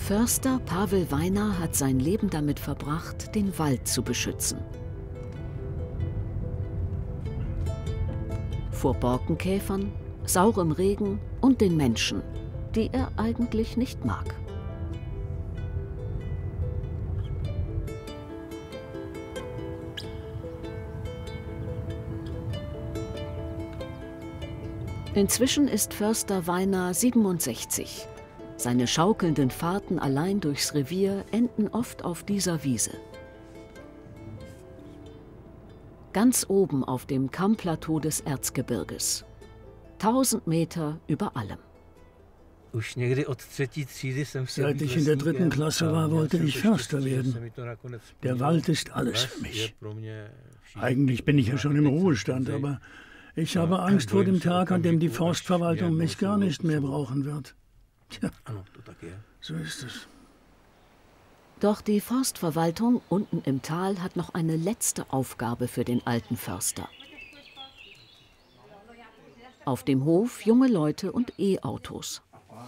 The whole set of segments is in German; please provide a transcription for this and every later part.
Förster Pavel Weiner hat sein Leben damit verbracht, den Wald zu beschützen. Vor Borkenkäfern, saurem Regen und den Menschen, die er eigentlich nicht mag. Inzwischen ist Förster Weiner 67. Seine schaukelnden Fahrten allein durchs Revier enden oft auf dieser Wiese. Ganz oben auf dem Kammplateau des Erzgebirges. 1000 Meter über allem. Seit ich in der 3. Klasse war, wollte ich Förster werden. Der Wald ist alles für mich. Eigentlich bin ich ja schon im Ruhestand, aber ich habe Angst vor dem Tag, an dem die Forstverwaltung mich gar nicht mehr brauchen wird. Tja, so ist es. Doch die Forstverwaltung unten im Tal hat noch eine letzte Aufgabe für den alten Förster. Auf dem Hof junge Leute und E-Autos.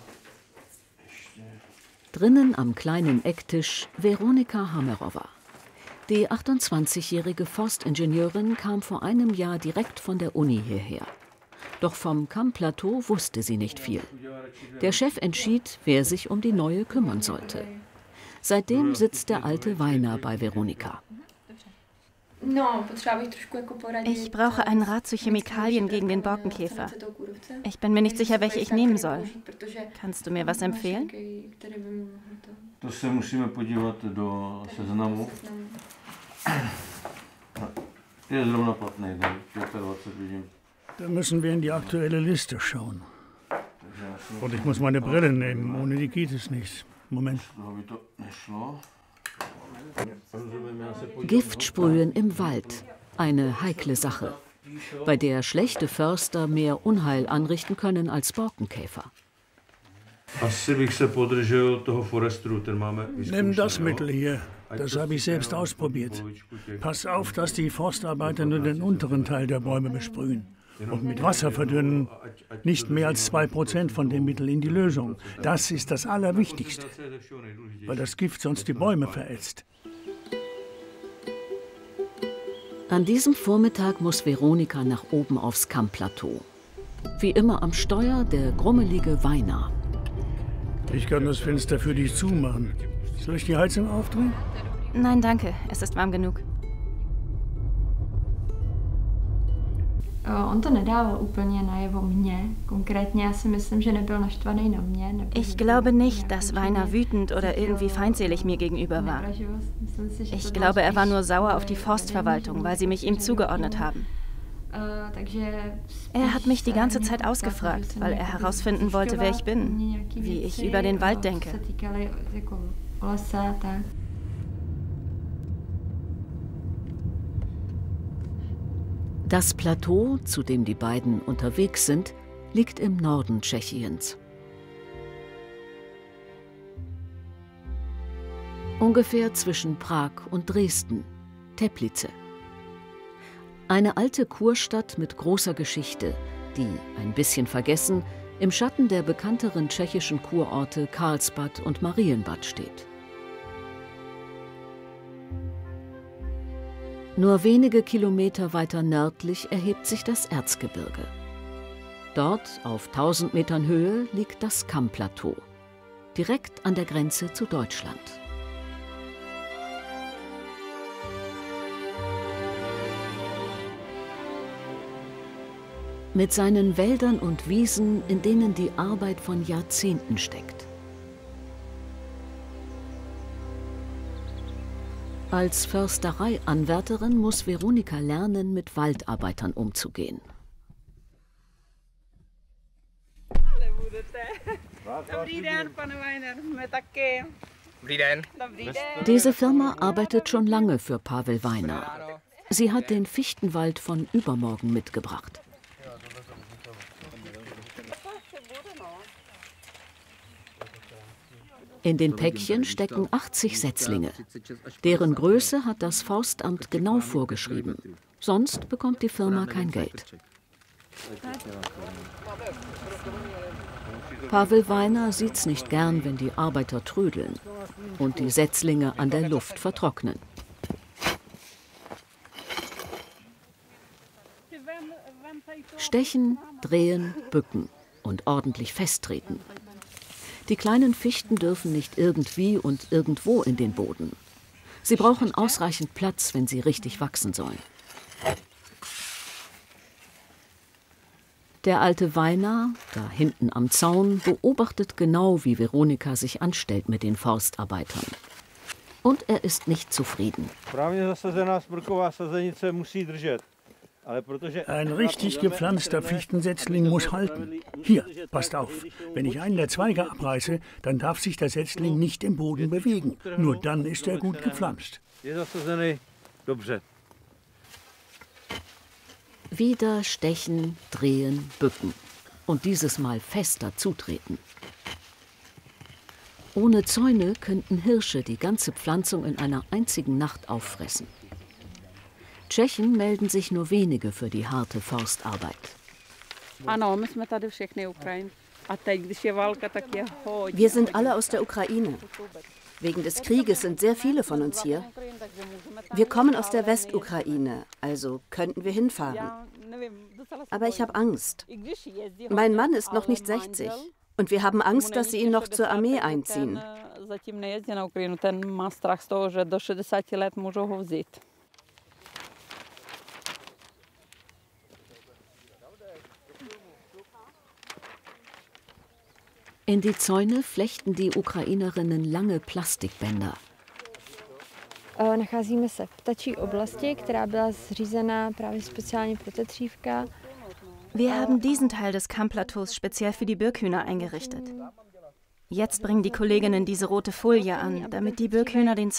Drinnen am kleinen Ecktisch Veronika Hamerowa. Die 28-jährige Forstingenieurin kam vor einem Jahr direkt von der Uni hierher. Doch vom Kammplateau wusste sie nicht viel. Der Chef entschied, wer sich um die neue kümmern sollte. Seitdem sitzt der alte Weiner bei Veronika. Ich brauche einen Rat zu Chemikalien gegen den Borkenkäfer. Ich bin mir nicht sicher, welche ich nehmen soll. Kannst du mir was empfehlen? Da müssen wir in die aktuelle Liste schauen. Und ich muss meine Brille nehmen, ohne die geht es nicht. Moment. Giftsprühen im Wald, eine heikle Sache, bei der schlechte Förster mehr Unheil anrichten können als Borkenkäfer. Nimm das Mittel hier, das habe ich selbst ausprobiert. Pass auf, dass die Forstarbeiter nur den unteren Teil der Bäume besprühen. Und mit Wasser verdünnen, nicht mehr als 2% von dem Mittel in die Lösung. Das ist das Allerwichtigste, weil das Gift sonst die Bäume verätzt. An diesem Vormittag muss Veronika nach oben aufs Kammplateau. Wie immer am Steuer der grummelige Weiner. Ich kann das Fenster für dich zumachen. Soll ich die Heizung aufdrehen? Nein, danke. Es ist warm genug. Ich glaube nicht, dass Weiner wütend oder irgendwie feindselig mir gegenüber war. Ich glaube, er war nur sauer auf die Forstverwaltung, weil sie mich ihm zugeordnet haben. Er hat mich die ganze Zeit ausgefragt, weil er herausfinden wollte, wer ich bin, wie ich über den Wald denke. Das Plateau, zu dem die beiden unterwegs sind, liegt im Norden Tschechiens. Ungefähr zwischen Prag und Dresden, Teplice. Eine alte Kurstadt mit großer Geschichte, die, ein bisschen vergessen, im Schatten der bekannteren tschechischen Kurorte Karlsbad und Marienbad steht. Nur wenige Kilometer weiter nördlich erhebt sich das Erzgebirge. Dort, auf 1000 Metern Höhe, liegt das Kammplateau, direkt an der Grenze zu Deutschland. Mit seinen Wäldern und Wiesen, in denen die Arbeit von Jahrzehnten steckt. Als Förstereianwärterin muss Veronika lernen, mit Waldarbeitern umzugehen. Diese Firma arbeitet schon lange für Pavel Weiner. Sie hat den Fichtenwald von übermorgen mitgebracht. In den Päckchen stecken 80 Setzlinge. Deren Größe hat das Forstamt genau vorgeschrieben. Sonst bekommt die Firma kein Geld. Pavel Weiner sieht's nicht gern, wenn die Arbeiter trödeln und die Setzlinge an der Luft vertrocknen. Stechen, drehen, bücken und ordentlich festtreten. Die kleinen Fichten dürfen nicht irgendwie und irgendwo in den Boden. Sie brauchen ausreichend Platz, wenn sie richtig wachsen sollen. Der alte Weiner, da hinten am Zaun, beobachtet genau, wie Veronika sich anstellt mit den Forstarbeitern. Und er ist nicht zufrieden. Ein richtig gepflanzter Fichtensetzling muss halten. Hier, passt auf. Wenn ich einen der Zweige abreiße, dann darf sich der Setzling nicht im Boden bewegen. Nur dann ist er gut gepflanzt. Wieder stechen, drehen, bücken. Und dieses Mal fester zutreten. Ohne Zäune könnten Hirsche die ganze Pflanzung in einer einzigen Nacht auffressen. Tschechen melden sich nur wenige für die harte Forstarbeit. Wir sind alle aus der Ukraine. Wegen des Krieges sind sehr viele von uns hier. Wir kommen aus der Westukraine, also könnten wir hinfahren. Aber ich habe Angst. Mein Mann ist noch nicht 60 und wir haben Angst, dass sie ihn noch zur Armee einziehen. In die Zäune flechten die Ukrainerinnen lange Plastikbänder. Nacházíme se v ptačí oblasti, která byla zřízena právě speciálně pro tetřívka. Wir haben diesen Teil des Kammplateaus speziell für die Birkhühner eingerichtet. Jetzt bringen die Kolleginnen diese rote Folie an, damit die Birkhühner den